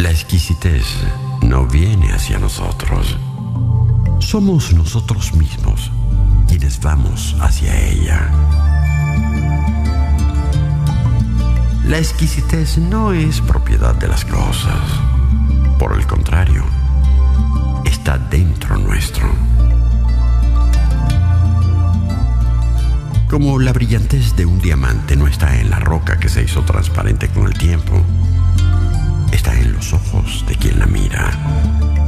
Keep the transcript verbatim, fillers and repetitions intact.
La exquisitez no viene hacia nosotros. Somos nosotros mismos quienes vamos hacia ella. La exquisitez no es propiedad de las cosas. Por el contrario, está dentro nuestro. Como la brillantez de un diamante no está en la roca que se hizo transparente con el tiempo, está en los ojos de quien la mira.